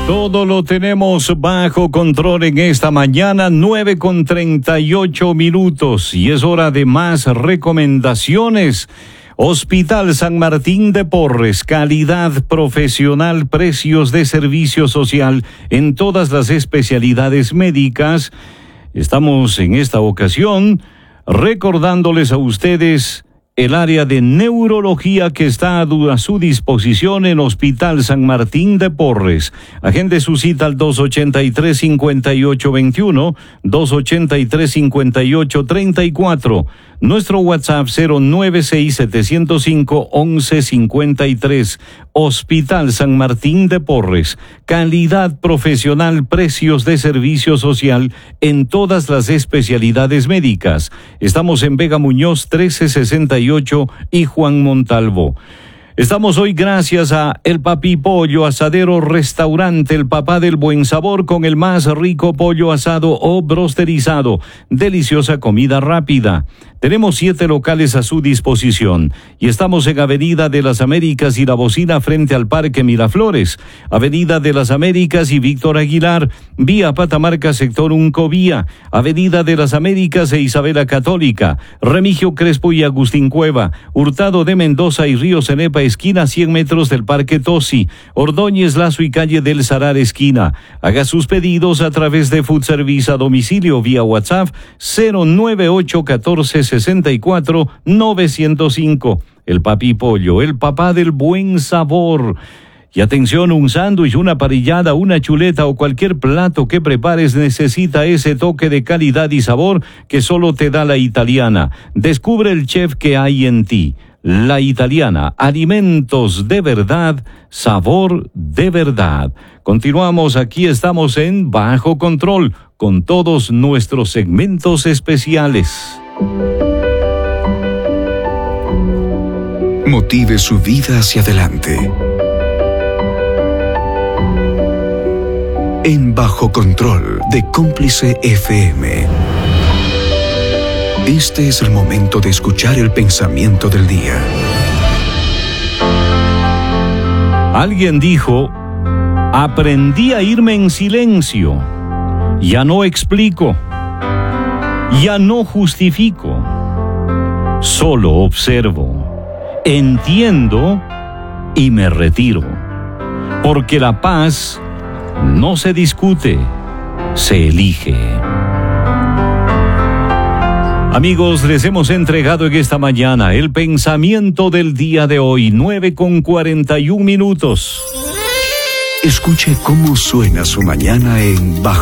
Todo lo tenemos bajo control en esta mañana, 9:38 y es hora de más recomendaciones. Hospital San Martín de Porres, calidad profesional, precios de servicio social en todas las especialidades médicas. Estamos en esta ocasión recordándoles a ustedes el área de neurología que está a su disposición en Hospital San Martín de Porres. Agende su cita al 283-5821, 283-5834. Nuestro WhatsApp 096-705-1153. Hospital San Martín de Porres. Calidad profesional, precios de servicio social en todas las especialidades médicas. Estamos en Vega Muñoz 1368 y Juan Montalvo. Estamos hoy gracias a El Papi Pollo Asadero Restaurante, el papá del buen sabor, con el más rico pollo asado o brosterizado. Deliciosa comida rápida. Tenemos 7 locales a su disposición y estamos en Avenida de las Américas y La Bocina frente al Parque Miraflores, Avenida de las Américas y Víctor Aguilar, vía Patamarca sector Uncovía, Avenida de las Américas e Isabela Católica, Remigio Crespo y Agustín Cueva, Hurtado de Mendoza y Río Cenepa esquina 100 metros del Parque Tosi, Ordóñez Lazo y calle del Sarar esquina. Haga sus pedidos a través de Food Service a domicilio vía WhatsApp 098-1464-905. El Papi Pollo, el papá del buen sabor. Y atención, un sándwich, una parrillada, una chuleta o cualquier plato que prepares necesita ese toque de calidad y sabor que solo te da La Italiana. Descubre el chef que hay en ti. La Italiana, alimentos de verdad, sabor de verdad. Continuamos, aquí estamos en Bajo Control con todos nuestros segmentos especiales. Motive su vida hacia adelante. En Bajo Control de Cómplice FM. Este es el momento de escuchar el pensamiento del día. Alguien dijo: aprendí a irme en silencio. Ya no explico. Ya no justifico. Solo observo. Entiendo y me retiro. Porque la paz no se discute, se elige. Amigos, les hemos entregado en esta mañana el pensamiento del día de hoy, 9:41. Escuche cómo suena su mañana en Bajo